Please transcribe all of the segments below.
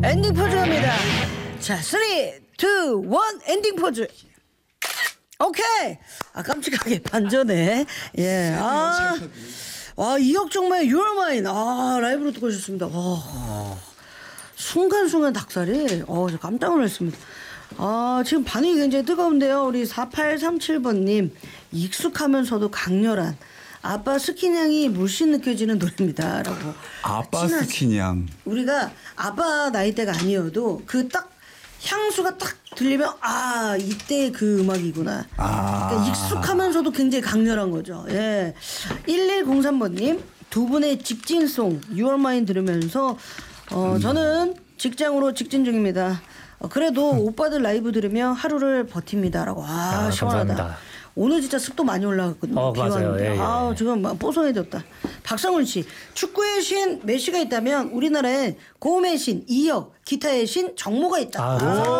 엔딩 포즈 갑니다. 자, 3, 2, 1 엔딩 포즈. 오케이. 깜찍하게 반전에. 예. 이혁 정말 You're Mine. 라이브로 듣고 오셨습니다. 순간순간 닭살이 저 깜짝 놀랐습니다. 지금 반응이 굉장히 뜨거운데요. 우리 4837번님 익숙하면서도 강렬한 아빠 스킨향이 물씬 느껴지는 노래입니다 라고. 아빠 스킨향. 우리가 아빠 나이대가 아니어도 그 딱 향수가 딱 들리면 이때 그 음악이구나. 그러니까 익숙하면서도 굉장히 강렬한 거죠. 예. 1103번님 두 분의 직진송 You're Mine 들으면서 저는 직장으로 직진 중입니다. 그래도 오빠들 라이브 들으며 하루를 버팁니다라고. 시원하다. 감사합니다. 오늘 진짜 습도 많이 올라갔거든요. 비 맞아요. 왔는데. 지금 막 뽀송해졌다. 박상훈 씨, 축구의 신 메시가 있다면 우리나라엔 고음의 신 이혁, 기타의 신 정모가 있다.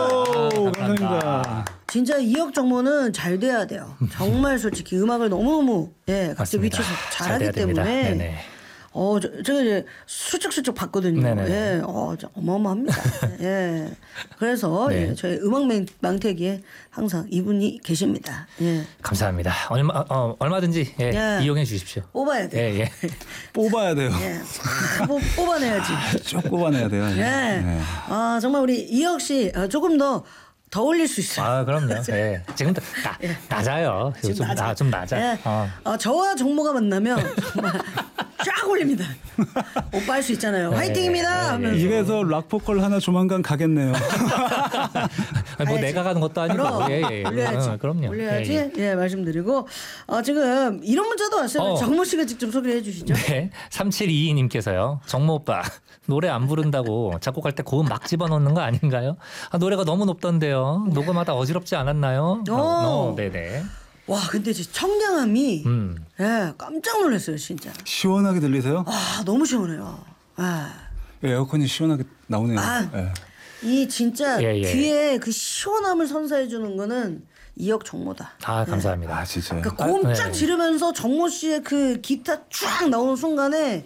감사합니다. 진짜 이혁 정모는 잘 돼야 돼요. 정말 솔직히 음악을 너무너무 각자 위치에서 잘하기 때문에. 네네. 제가 이제 슬쩍슬쩍 봤거든요. 예, 어마어마합니다. 예. 그래서 네. 저희 음악 망태기에 항상 이분이 계십니다. 예. 감사합니다. 얼마든지 이용해 주십시오. 뽑아야 돼요. 예. 뽑아야 돼요. 예. 뽑아내야지. 쭉 뽑아내야 돼요. 예. 네. 정말 우리 이혁 씨 조금 더 올릴 수 있어요. 그럼요. 예. 지금도 낮아요. 좀 낮아. 예. 저와 정모가 만나면 정말 쫙 올립니다. 오빠 할 수 있잖아요. 화이팅입니다. 하면서. 이래서 락포컬 하나 조만간 가겠네요. 내가 가는 것도 아니고. 올려야지. 그럼요. 올려야지. 예, 말씀드리고 지금 이런 문자도 왔어요. 정모 씨가 직접 소개해 주시죠. 네. 3722님께서요. 정모 오빠 노래 안 부른다고 작곡할 때 고음 막 집어넣는 거 아닌가요? 노래가 너무 높던데요. 녹음하다 어지럽지 않았나요? 네네. 와, 근데 청량함이 깜짝 놀랐어요, 진짜. 시원하게 들리세요? 너무 시원해요. 에어컨이 시원하게 나오네요. 이 진짜 귀에 그 시원함을 선사해 주는 거는 이혁 정모다. 감사합니다. 진짜요? 그러니까 고음 쫙 지르면서 정모 씨의 그 기타 쫙 나오는 순간에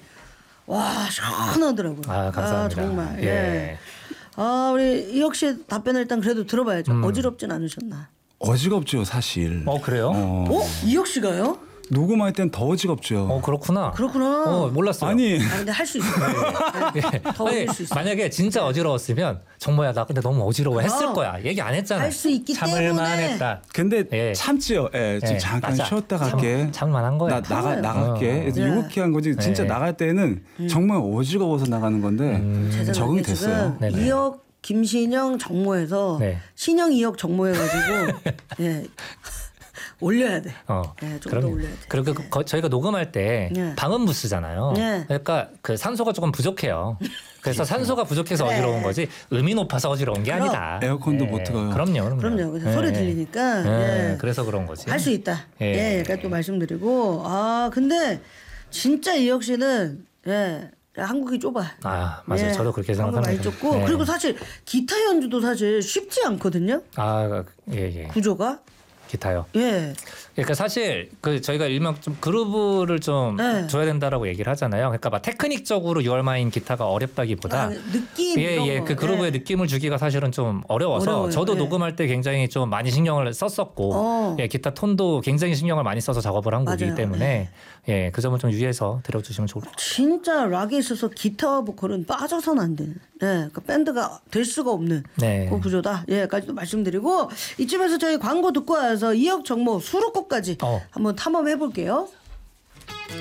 시원하더라고요. 감사합니다. 정말. 예. 우리 이혁 씨 답변을 일단 그래도 들어봐야죠. 어지럽진 않으셨나? 어지럽죠, 사실. 그래요? 이혁 씨가요? 녹음할 땐 더 어지럽죠. 그렇구나. 몰랐어요. 근데 할 수 있어요. 더 올릴 수 있어요. 만약에 진짜 어지러웠으면 정모야 나 근데 너무 어지러워 했을 거야. 얘기 안 했잖아. 할 수 있기 때문에. 참을만 했다. 근데 참지요. 좀 잠깐 쉬었다 갈게. 참을만한 거야. 나갈게. 이렇게 한 거지. 진짜 나갈 때는 정말 어지러워서 나가는 건데 적응이 됐어요. 이혁 김신영 정모해서 신영 이혁 정모해가지고 올려야 돼. 좀 더 올려야 돼. 그리고 저희가 녹음할 때 방음부 쓰잖아요. 그러니까 그 산소가 조금 부족해요. 그래서 산소가 부족해서 어지러운 거지 음이 높아서 어지러운 게 아니다. 에어컨도 못 틀어요. 그럼요. 소리 들리니까. 그래서 그런 거지. 할 수 있다. 약간 또 말씀드리고 근데 진짜 이혁 씨는 한국이 좁아요. 맞아요. 저도 그렇게 생각합니다. 많이 좁고 그리고 사실 기타 연주도 사실 쉽지 않거든요. 구조가. 기타요. 예. 그러니까 사실 저희가 일명 좀 그루브를 좀 줘야 된다라고 얘기를 하잖아요. 그러니까 막 테크닉적으로 You're Mine 기타가 어렵다기보다 느낌 그 그루브의 느낌을 주기가 사실은 좀 어려워서 저도 녹음할 때 굉장히 좀 많이 신경을 썼었고 기타 톤도 굉장히 신경을 많이 써서 작업을 한 거기 때문에 그 점을 좀 유의해서 들어주시면 좋을 것 같아요. 진짜 락에 있어서 기타와 보컬은 빠져서는 안 되는 그러니까 밴드가 될 수가 없는 그 구조다. 까지도 말씀드리고 이쯤에서 저희 광고 듣고 와서 이혁 정모 수록곡까지 한번 탐험해 볼게요.